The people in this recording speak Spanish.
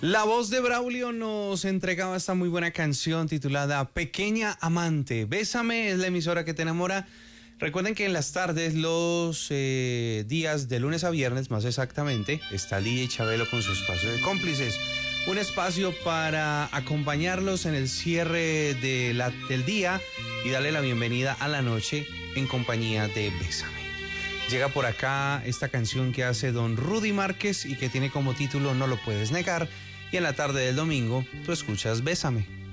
La voz de Braulio nos entregaba esta muy buena canción titulada Pequeña Amante. Bésame es la emisora que te enamora. Recuerden que en las tardes, los días de lunes a viernes, más exactamente, está Lidia y Chabelo con su espacio de cómplices. Un espacio para acompañarlos en el cierre del día y darle la bienvenida a la noche en compañía de Bésame. Llega por acá esta canción que hace don Rudy Márquez y que tiene como título No lo puedes negar. Y en la tarde del domingo, tú escuchas Bésame.